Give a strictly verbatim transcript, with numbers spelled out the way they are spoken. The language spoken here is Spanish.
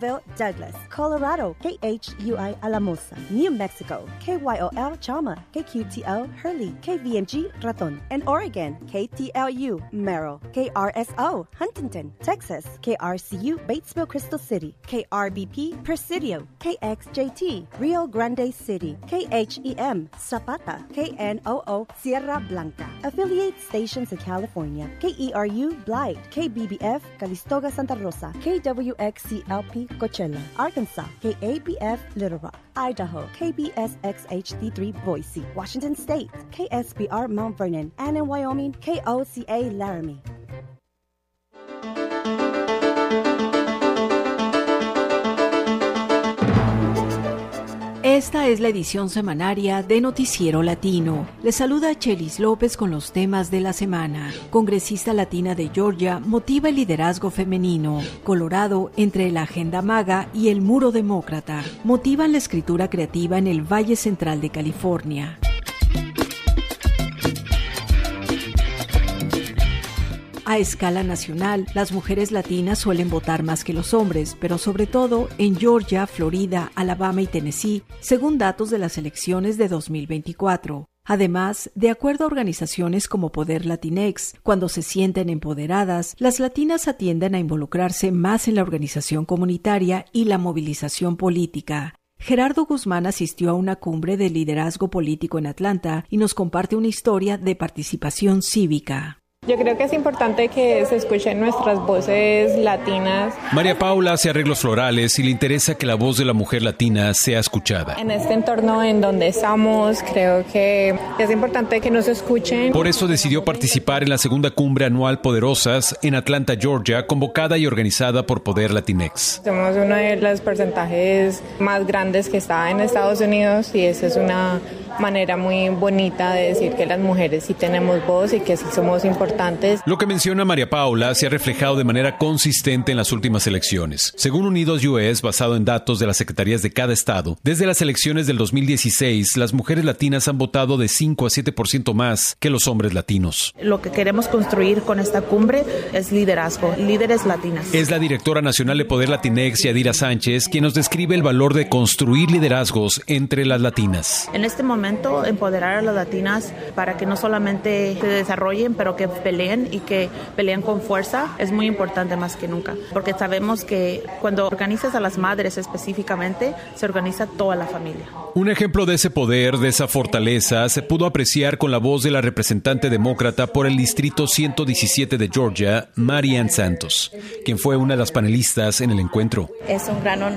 Fayetteville, Douglas, Colorado, K H U I Alamosa, New Mexico, K Y O L Chalma, K Q T L Hurley, K V M G Raton, and Oregon, K T L U Merrill, K R S O Huntington, Texas, K R C U Batesville Crystal City, K R B P Presidio, K X J T Rio Grande City, K H E M Zapata, K N O O Sierra Blanca. Affiliate stations in California, K E R U Blythe, K B B F Calistoga Santa Rosa, K W X C L P Coachella, Arkansas, K A B F Little Rock, Idaho, K B S X H D three Boise, Washington State, K S B R Mount Vernon, and in Wyoming, K O C A Laramie. Esta es la edición semanaria de Noticiero Latino. Les saluda Chelis López con los temas de la semana. Congresista latina de Georgia motiva el liderazgo femenino. Colorado, entre la agenda MAGA y el muro demócrata, motivan la escritura creativa en el Valle Central de California. A escala nacional, las mujeres latinas suelen votar más que los hombres, pero sobre todo en Georgia, Florida, Alabama y Tennessee, según datos de las elecciones de dos mil veinticuatro. Además, de acuerdo a organizaciones como Poder Latinex, cuando se sienten empoderadas, las latinas atienden a involucrarse más en la organización comunitaria y la movilización política. Gerardo Guzmán asistió a una cumbre de liderazgo político en Atlanta y nos comparte una historia de participación cívica. Yo creo que es importante que se escuchen nuestras voces latinas. María Paula hace arreglos florales y le interesa que la voz de la mujer latina sea escuchada. En este entorno en donde estamos, creo que es importante que nos escuchen. Por eso decidió participar en la segunda cumbre anual Poderosas en Atlanta, Georgia, convocada y organizada por Poder Latinex. Somos uno de los porcentajes más grandes que está en Estados Unidos y esa es una manera muy bonita de decir que las mujeres sí tenemos voz y que sí somos importantes. Lo que menciona María Paula se ha reflejado de manera consistente en las últimas elecciones. Según Unidos U S, basado en datos de las secretarías de cada estado, desde las elecciones del dos mil dieciséis, las mujeres latinas han votado de cinco a siete por ciento más que los hombres latinos. Lo que queremos construir con esta cumbre es liderazgo, líderes latinas. Es la directora nacional de Poder Latinex, Yadira Sánchez, quien nos describe el valor de construir liderazgos entre las latinas. En este momento, empoderar a las latinas para que no solamente se desarrollen, pero que peleen y que peleen con fuerza es muy importante más que nunca, porque sabemos que cuando organizas a las madres específicamente, se organiza toda la familia. Un ejemplo de ese poder, de esa fortaleza, se pudo apreciar con la voz de la representante demócrata por el distrito ciento diecisiete de Georgia, Marianne Santos, quien fue una de las panelistas en el encuentro. Es un gran honor